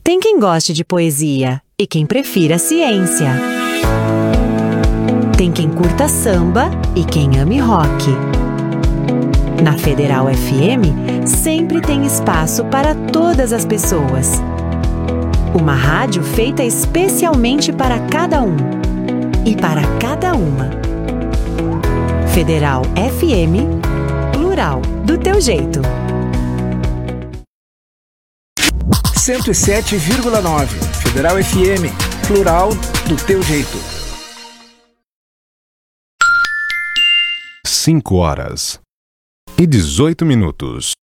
Tem quem goste de poesia e quem prefira ciência. Tem quem curta samba e quem ame rock. Na Federal FM, sempre tem espaço para todas as pessoas. Uma rádio feita especialmente para cada um e para cada uma. Federal FM, plural, do teu jeito. 107,9. Federal FM, plural, do teu jeito. 5 horas e 18 minutos.